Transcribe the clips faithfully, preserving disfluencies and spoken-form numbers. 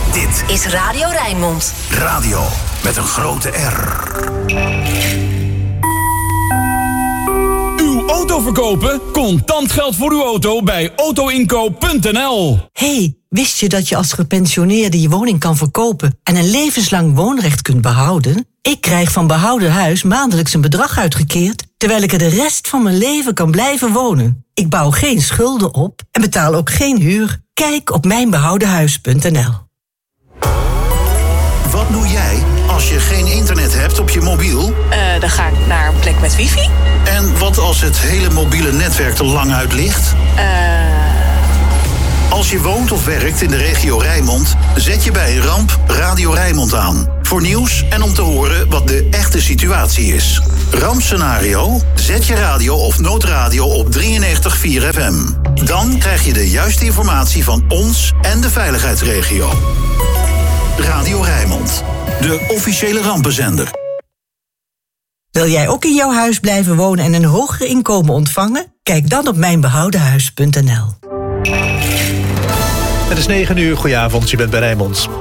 Dit is Radio Rijnmond. Radio met een grote R. Uw auto verkopen? Contant geld voor uw auto bij autoinkoop punt n l. Hey, wist je dat je als gepensioneerde je woning kan verkopen en een levenslang woonrecht kunt behouden? Ik krijg van Behouden Huis maandelijks een bedrag uitgekeerd, terwijl ik er de rest van mijn leven kan blijven wonen. Ik bouw geen schulden op en betaal ook geen huur. Kijk op mijn behouden huis punt n l. Wat doe jij als je geen internet hebt op je mobiel? Uh, dan ga ik naar een plek met wifi. En wat als het hele mobiele netwerk er lang uit ligt? Uh... Als je woont of werkt in de regio Rijnmond, zet je bij een ramp Radio Rijnmond aan. Voor nieuws en om te horen wat de echte situatie is. Rampscenario? Zet je radio of noodradio op drieënnegentig komma vier F M. Dan krijg je de juiste informatie van ons en de veiligheidsregio. Radio Rijnmond, de officiële rampenzender. Wil jij ook in jouw huis blijven wonen en een hoger inkomen ontvangen? Kijk dan op mijn behouden huis punt n l. Het is negen uur, goedenavond, je bent bij Rijnmond.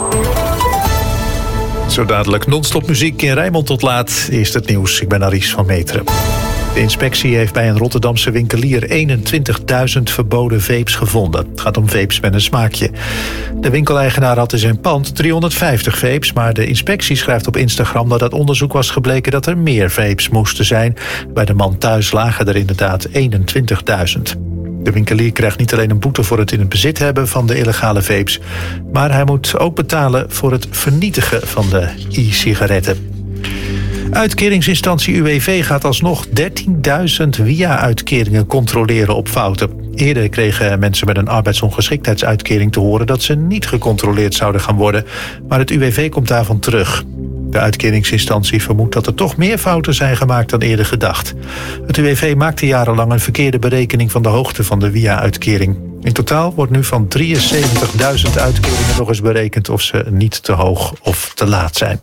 Zo dadelijk non-stop muziek in Rijnmond tot laat. Eerst het nieuws, ik ben Aries van Meteren. De inspectie heeft bij een Rotterdamse winkelier eenentwintigduizend verboden vapes gevonden. Het gaat om vapes met een smaakje. De winkeleigenaar had in zijn pand driehonderdvijftig vapes, maar de inspectie schrijft op Instagram dat uit onderzoek was gebleken dat er meer vapes moesten zijn. Bij de man thuis lagen er inderdaad eenentwintigduizend. De winkelier krijgt niet alleen een boete voor het in het bezit hebben van de illegale vapes, maar hij moet ook betalen voor het vernietigen van de e-sigaretten. Uitkeringsinstantie U W V gaat alsnog dertienduizend W I A-uitkeringen controleren op fouten. Eerder kregen mensen met een arbeidsongeschiktheidsuitkering te horen dat ze niet gecontroleerd zouden gaan worden, maar het U W V komt daarvan terug. De uitkeringsinstantie vermoedt dat er toch meer fouten zijn gemaakt dan eerder gedacht. Het U W V maakte jarenlang een verkeerde berekening van de hoogte van de W I A-uitkering. In totaal wordt nu van drieënzeventigduizend uitkeringen nog eens berekend of ze niet te hoog of te laat zijn.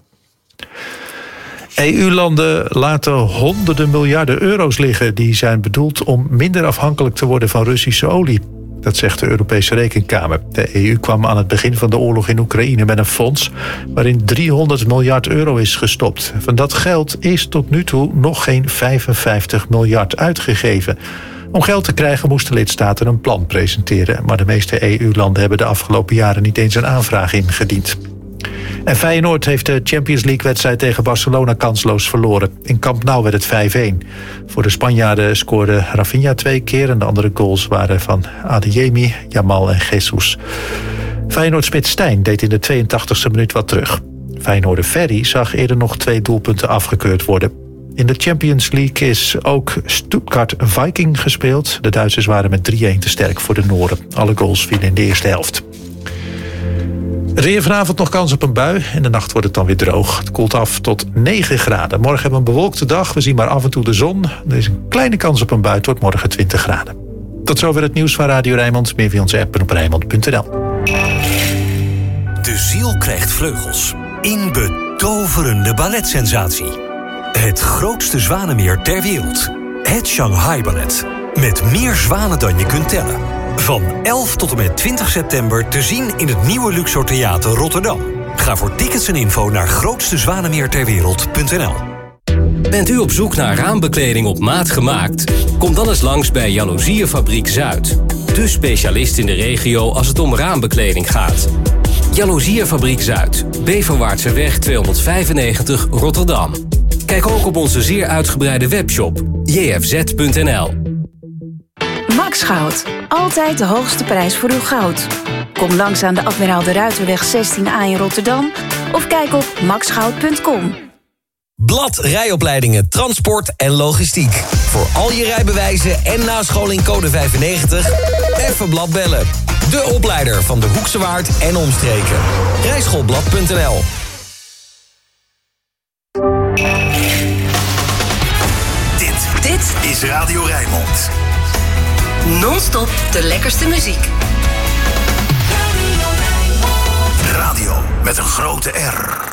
E U-landen laten honderden miljarden euro's liggen die zijn bedoeld om minder afhankelijk te worden van Russische olie. Dat zegt de Europese Rekenkamer. De E U kwam aan het begin van de oorlog in Oekraïne met een fonds waarin driehonderd miljard euro is gestopt. Van dat geld is tot nu toe nog geen vijfenvijftig miljard uitgegeven. Om geld te krijgen moesten lidstaten een plan presenteren, maar de meeste E U-landen hebben de afgelopen jaren niet eens een aanvraag ingediend. En Feyenoord heeft de Champions League-wedstrijd tegen Barcelona kansloos verloren. In Camp Nou werd het vijf-een. Voor de Spanjaarden scoorde Rafinha twee keer en de andere goals waren van Adeyemi, Yamal en Jesus. Feyenoord-spits Stijn deed in de tweeëntachtigste minuut wat terug. Feyenoorder Ferry zag eerder nog twee doelpunten afgekeurd worden. In de Champions League is ook Stuttgart Viking gespeeld. De Duitsers waren met drie-een te sterk voor de Noorden. Alle goals vielen in de eerste helft. Het weer vanavond nog kans op een bui. In de nacht wordt het dan weer droog. Het koelt af tot negen graden. Morgen hebben we een bewolkte dag. We zien maar af en toe de zon. Er is een kleine kans op een bui. Het wordt morgen twintig graden. Tot zover het nieuws van Radio Rijnmond. Meer via onze app en op rijnmond punt n l. De ziel krijgt vleugels. In betoverende balletsensatie. Het grootste zwanenmeer ter wereld. Het Shanghai Ballet. Met meer zwanen dan je kunt tellen. Van elf tot en met twintig september te zien in het nieuwe Luxor Theater Rotterdam. Ga voor tickets en info naar grootste zwanenmeer ter wereld punt n l. Bent u op zoek naar raambekleding op maat gemaakt? Kom dan eens langs bij Jaloeziefabriek Zuid. De specialist in de regio als het om raambekleding gaat. Jaloeziefabriek Zuid, Beverwaartseweg tweehonderdvijfennegentig Rotterdam. Kijk ook op onze zeer uitgebreide webshop j f z punt n l. Max Goud. Altijd de hoogste prijs voor uw goud. Kom langs aan de Admiraal de Ruiterweg zestien A in Rotterdam of kijk op max goud punt com. Blad Rijopleidingen Transport en Logistiek. Voor al je rijbewijzen en nascholing code vijfennegentig. Even Blad bellen. De opleider van de Hoekse Waard en omstreken. rijschoolblad punt n l. Dit, dit is Radio Rijnmond. Non-stop de lekkerste muziek. Radio met een grote R.